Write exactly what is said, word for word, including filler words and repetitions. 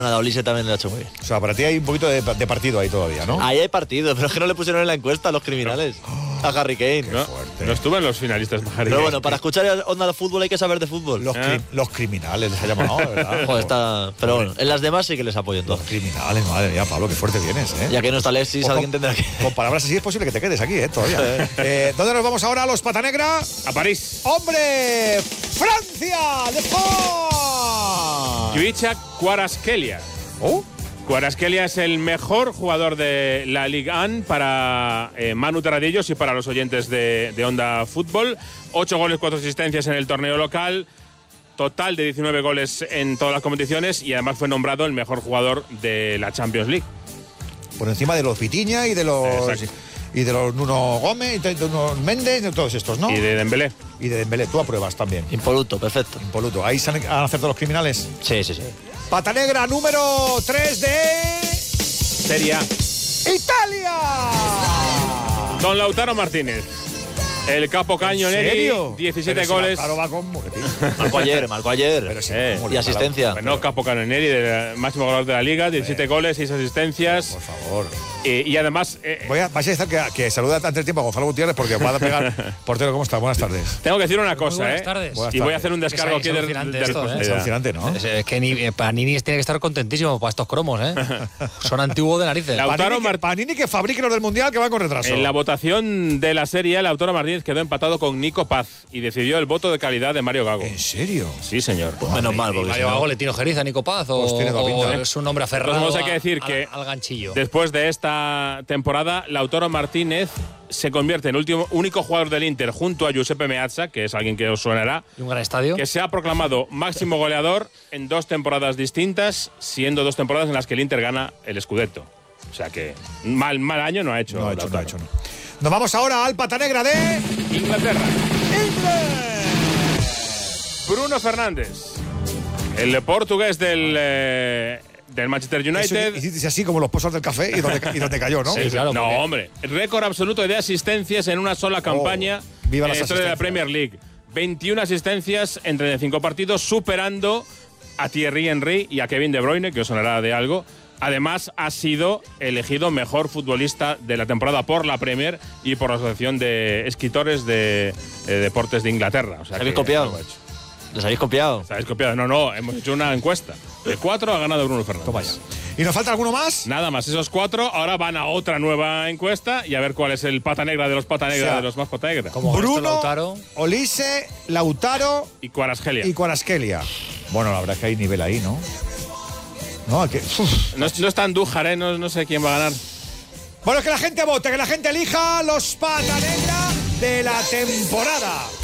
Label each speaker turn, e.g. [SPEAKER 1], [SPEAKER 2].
[SPEAKER 1] Nada, Olise también lo ha hecho muy bien.
[SPEAKER 2] O sea, para ti hay un poquito de, de partido ahí todavía, ¿no?
[SPEAKER 1] Ahí hay partido, pero es que no le pusieron en la encuesta a los criminales. A Harry Kane.
[SPEAKER 3] No, no estuvo en los finalistas Harry Kane.
[SPEAKER 1] Pero bueno, para escuchar Onda de Fútbol hay que saber de fútbol.
[SPEAKER 2] Los,
[SPEAKER 3] ¿Eh?
[SPEAKER 2] cri los criminales les ha llamado, ¿verdad?
[SPEAKER 1] Joder, está... Pero bueno, en las demás sí que les apoyo en todo.
[SPEAKER 2] Los criminales, madre mía, Pablo, qué fuerte vienes, ¿eh?
[SPEAKER 1] Ya que no está Alexis,
[SPEAKER 2] Con-
[SPEAKER 1] alguien tendrá que...
[SPEAKER 2] Con palabras así es posible que te quedes aquí, ¿eh? Todavía. eh, ¿Dónde nos vamos ahora, los Patanegra?
[SPEAKER 3] A París.
[SPEAKER 2] ¡Hombre! ¡Francia! ¡De Sport!
[SPEAKER 3] Kvicha Kvaratskhelia.
[SPEAKER 2] ¿Oh?
[SPEAKER 3] Kvaratskhelia es el mejor jugador de la Ligue uno para eh, Manu Terradillos y para los oyentes de, de Onda Fútbol. Ocho goles, cuatro asistencias en el torneo local. Total de diecinueve goles en todas las competiciones y además fue nombrado el mejor jugador de la Champions League.
[SPEAKER 2] Por encima de los Pitiña y de los...
[SPEAKER 3] Exacto.
[SPEAKER 2] Y de los Nuno Gómez, y de Nuno Méndez, de todos estos, ¿no?
[SPEAKER 3] Y de Dembélé.
[SPEAKER 2] Y de Dembélé. Tú apruebas también.
[SPEAKER 1] Impoluto, perfecto.
[SPEAKER 2] Impoluto. Ahí se han, han acertado los criminales.
[SPEAKER 1] Sí, sí, sí.
[SPEAKER 2] Pata negra número tres de...
[SPEAKER 3] Serie A.
[SPEAKER 2] ¡Italia!
[SPEAKER 3] Don Lautaro Martínez. El capo cañoneri,
[SPEAKER 2] serio?
[SPEAKER 3] diecisiete
[SPEAKER 2] Pero si
[SPEAKER 3] goles.
[SPEAKER 2] Lautaro va con muletín.
[SPEAKER 1] Marcó ayer, marcó ayer.
[SPEAKER 2] Pero si
[SPEAKER 3] Eh,
[SPEAKER 2] ¿cómo le
[SPEAKER 1] y
[SPEAKER 2] va la-
[SPEAKER 1] asistencia.
[SPEAKER 3] Bueno, capo cañoneri, de máximo goleador de la liga, diecisiete goles, seis asistencias.
[SPEAKER 2] Por favor.
[SPEAKER 3] Eh, y además, eh,
[SPEAKER 2] Voy a, vais a decir que, que saluda antes del tiempo a Gonzalo Gutiérrez porque va a pegar. Portero, ¿cómo está? Buenas tardes.
[SPEAKER 3] tengo que decir una cosa,
[SPEAKER 4] buenas
[SPEAKER 3] ¿eh?
[SPEAKER 4] tardes.
[SPEAKER 2] Buenas
[SPEAKER 3] Y voy a
[SPEAKER 2] tardes.
[SPEAKER 3] hacer un descargo
[SPEAKER 4] Es
[SPEAKER 3] aquí de,
[SPEAKER 4] alucinante
[SPEAKER 3] de
[SPEAKER 4] esto, ¿eh?
[SPEAKER 2] Es
[SPEAKER 3] responsabilidad.
[SPEAKER 2] alucinante, ¿no?
[SPEAKER 4] Es, es que ni, eh, Panini tiene que estar contentísimo para estos cromos, ¿eh? Son antiguos de narices.
[SPEAKER 3] La- Lautaro
[SPEAKER 2] Panini, que,
[SPEAKER 3] Mart-
[SPEAKER 2] Panini que fabrique los del Mundial que va con retraso.
[SPEAKER 3] En la votación de la serie, Lautaro Martínez quedó empatado con Nico Paz y decidió el voto de calidad de Mario Gago.
[SPEAKER 2] ¿En serio?
[SPEAKER 3] Sí, señor.
[SPEAKER 1] Pues menos mal,
[SPEAKER 4] ¿Y
[SPEAKER 1] porque si
[SPEAKER 4] Mario
[SPEAKER 1] no-
[SPEAKER 4] Gago le tiene ojeriza a Nico Paz o,
[SPEAKER 2] Pues tiene toda pinta,
[SPEAKER 4] o
[SPEAKER 2] ¿eh?
[SPEAKER 4] es un hombre aferrado
[SPEAKER 3] Entonces, hay que
[SPEAKER 4] a-
[SPEAKER 3] decir
[SPEAKER 4] al-
[SPEAKER 3] que
[SPEAKER 4] al ganchillo?
[SPEAKER 3] Después de esta temporada, Lautaro Martínez se convierte en el último, único jugador del Inter junto a Giuseppe Meazza, que es alguien que os sonará,
[SPEAKER 4] ¿Y un gran estadio?
[SPEAKER 3] que se ha proclamado máximo goleador en dos temporadas distintas, siendo dos temporadas en las que el Inter gana el Scudetto. O sea que mal, mal año no ha hecho.
[SPEAKER 2] No ha hecho, no ha
[SPEAKER 3] Lautaro.
[SPEAKER 2] hecho, no. Nos vamos ahora al Pata Negra de...
[SPEAKER 3] Inglaterra.
[SPEAKER 2] England.
[SPEAKER 3] Bruno Fernández, el portugués del, eh, del Manchester United.
[SPEAKER 2] Eso hiciste así como los pozos del café y donde, y donde cayó, ¿no?
[SPEAKER 4] Sí, claro.
[SPEAKER 3] No,
[SPEAKER 4] porque-
[SPEAKER 3] hombre. Récord absoluto de asistencias en una sola campaña
[SPEAKER 2] viva
[SPEAKER 3] en
[SPEAKER 2] las
[SPEAKER 3] la historia de la
[SPEAKER 2] asistencias.
[SPEAKER 3] Premier League. veintiuna asistencias en treinta y cinco partidos, superando a Thierry Henry y a Kevin De Bruyne, que os sonará de algo. Además, ha sido elegido mejor futbolista de la temporada por la Premier y por la Asociación de Escritores de eh, Deportes de Inglaterra. O sea,
[SPEAKER 1] ¿Habéis
[SPEAKER 3] que
[SPEAKER 1] copiado?
[SPEAKER 3] lo ha hecho.
[SPEAKER 1] ¿Les habéis copiado?
[SPEAKER 3] ¿Sabéis copiado? No, no, hemos hecho una encuesta. De cuatro ha ganado Bruno Fernández.
[SPEAKER 2] Toma ya. ¿Y nos falta alguno más?
[SPEAKER 3] Nada más, esos cuatro ahora van a otra nueva encuesta y a ver cuál es el pata negra de los pata negra
[SPEAKER 2] O sea,
[SPEAKER 3] de los más pata negra.
[SPEAKER 4] Como Bruno
[SPEAKER 2] Bruno,
[SPEAKER 4] Lautaro.
[SPEAKER 2] Olise, Lautaro
[SPEAKER 3] Y Kvaratskhelia.
[SPEAKER 2] y Kvaratskhelia. Bueno, la verdad es que hay nivel ahí, ¿no? No, hay que... Uf.
[SPEAKER 3] No, no está Andújar, ¿eh? No, no sé quién va a ganar.
[SPEAKER 2] Bueno, que la gente vote, que la gente elija los Pata Negra de la temporada.